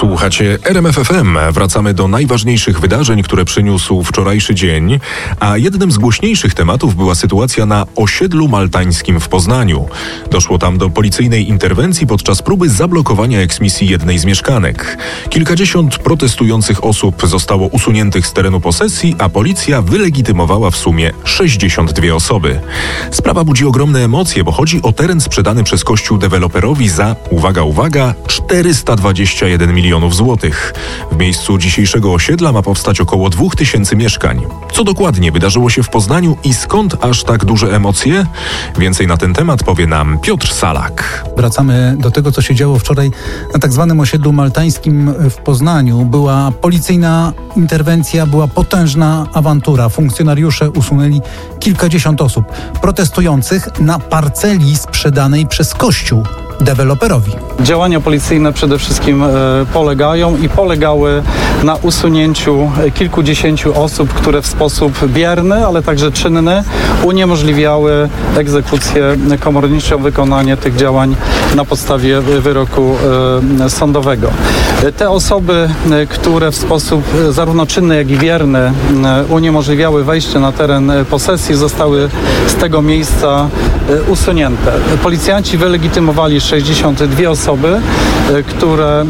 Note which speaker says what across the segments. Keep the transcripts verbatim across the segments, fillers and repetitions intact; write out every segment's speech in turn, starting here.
Speaker 1: Słuchacie R M F F M. Wracamy do najważniejszych wydarzeń, które przyniósł wczorajszy dzień, a jednym z głośniejszych tematów była sytuacja na osiedlu maltańskim w Poznaniu. Doszło tam do policyjnej interwencji podczas próby zablokowania eksmisji jednej z mieszkanek. Kilkadziesiąt protestujących osób zostało usuniętych z terenu posesji, a policja wylegitymowała w sumie sześćdziesiąt dwie osoby. Sprawa budzi ogromne emocje, bo chodzi o teren sprzedany przez Kościół deweloperowi za, uwaga, uwaga, czterysta dwadzieścia jeden milionów złotych. W miejscu dzisiejszego osiedla ma powstać około dwóch tysięcy mieszkań. Co dokładnie wydarzyło się w Poznaniu i skąd aż tak duże emocje? Więcej na ten temat powie nam Piotr Salak.
Speaker 2: Wracamy do tego, co się działo wczoraj na tak zwanym osiedlu maltańskim w Poznaniu. Była policyjna interwencja, była potężna awantura. Funkcjonariusze usunęli kilkadziesiąt osób protestujących na parceli sprzedanej przez Kościół deweloperowi.
Speaker 3: Działania policyjne przede wszystkim e, polegają i polegały na usunięciu kilkudziesięciu osób, które w sposób bierny, ale także czynny uniemożliwiały egzekucję komorniczą, wykonanie tych działań na podstawie wyroku e, sądowego. Te osoby, e, które w sposób zarówno czynny, jak i wierny e, uniemożliwiały wejście na teren posesji, zostały z tego miejsca e, usunięte. Policjanci wylegitymowali sześćdziesiąt dwie osoby, które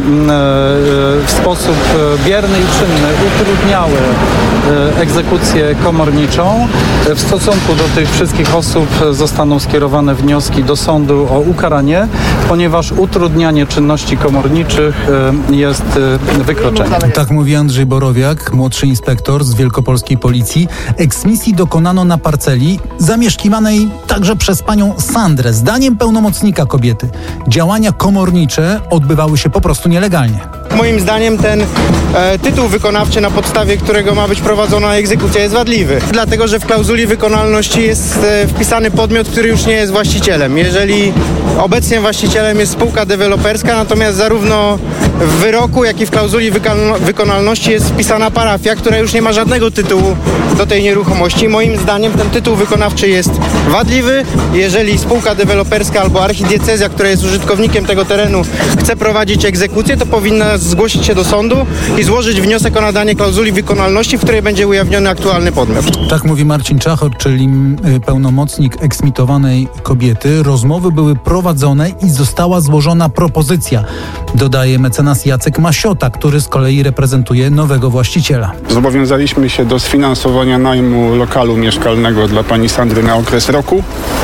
Speaker 3: w sposób bierny i czynny utrudniały egzekucję komorniczą. W stosunku do tych wszystkich osób zostaną skierowane wnioski do sądu o ukaranie, ponieważ utrudnianie czynności komorniczych jest wykroczeniem.
Speaker 2: Tak mówi Andrzej Borowiak, młodszy inspektor z wielkopolskiej policji. Eksmisji dokonano na parceli zamieszkiwanej także przez panią Sandrę. Zdaniem pełnomocnika kobiety działania komornicze odbywały się po prostu nielegalnie.
Speaker 4: Moim zdaniem ten e, tytuł wykonawczy, na podstawie którego ma być prowadzona egzekucja, jest wadliwy. Dlatego, że w klauzuli wykonalności jest e, wpisany podmiot, który już nie jest właścicielem. Jeżeli obecnie właścicielem jest spółka deweloperska, natomiast zarówno w wyroku, jak i w klauzuli wykonal- wykonalności jest wpisana parafia, która już nie ma żadnego tytułu do tej nieruchomości. Moim zdaniem ten tytuł wykonawczy jest wadliwy. Jeżeli spółka deweloperska albo archidiecezja, która jest użytkownikiem tego terenu, chce prowadzić egzekucję, to powinna zgłosić się do sądu i złożyć wniosek o nadanie klauzuli wykonalności, w której będzie ujawniony aktualny podmiot.
Speaker 2: Tak mówi Marcin Czachor, czyli pełnomocnik eksmitowanej kobiety. Rozmowy były prowadzone i została złożona propozycja, dodaje mecenas Jacek Masiota, który z kolei reprezentuje nowego właściciela.
Speaker 5: Zobowiązaliśmy się do sfinansowania najmu lokalu mieszkalnego dla pani Sandry na okres roku.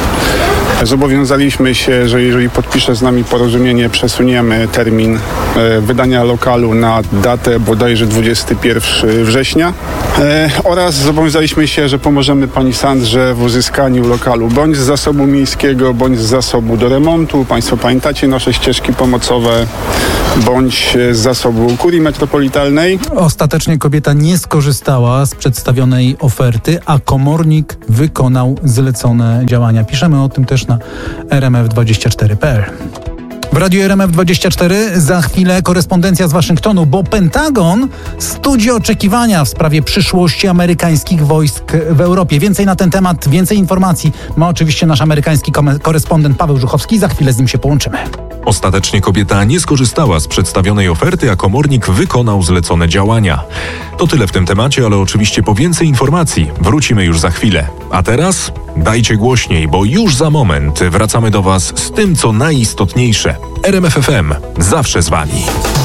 Speaker 5: Zobowiązaliśmy się, że jeżeli podpisze z nami porozumienie, przesuniemy termin e, wydania lokalu na datę bodajże dwudziestego pierwszego września e, oraz zobowiązaliśmy się, że pomożemy pani Sandrze w uzyskaniu lokalu bądź z zasobu miejskiego, bądź z zasobu do remontu. Państwo pamiętacie nasze ścieżki pomocowe, bądź z zasobu kurii metropolitalnej.
Speaker 2: Ostatecznie kobieta nie skorzystała z przedstawionej oferty, a komornik wykonał zlecone działania. Piszemy o tym też na R M F dwadzieścia cztery kropka p l. W Radiu R M F dwadzieścia cztery za chwilę korespondencja z Waszyngtonu, bo Pentagon studzi oczekiwania w sprawie przyszłości amerykańskich wojsk w Europie. Więcej na ten temat, więcej informacji ma oczywiście nasz amerykański korespondent Paweł Żuchowski. Za chwilę z nim się połączymy.
Speaker 1: Ostatecznie kobieta nie skorzystała z przedstawionej oferty, a komornik wykonał zlecone działania. To tyle w tym temacie, ale oczywiście po więcej informacji wrócimy już za chwilę. A teraz dajcie głośniej, bo już za moment wracamy do Was z tym, co najistotniejsze. R M F F M zawsze z Wami.